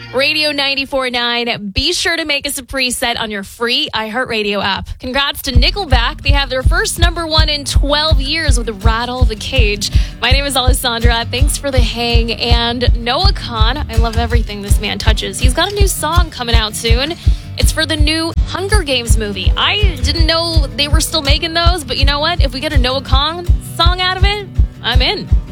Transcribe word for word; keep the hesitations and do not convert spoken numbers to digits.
Radio ninety-four point nine. Be sure to make us a preset on your free iHeartRadio app. Congrats to Nickelback. They have their first number one in twelve years with Rattle the Cage. My name is Alessandra. Thanks for the hang. And Noah Kahan, I love everything this man touches. He's got a new song coming out soon. It's for the new Hunger Games movie. I didn't know they were still making those, but you know what? If we get a Noah Kahan song out of it, I'm in.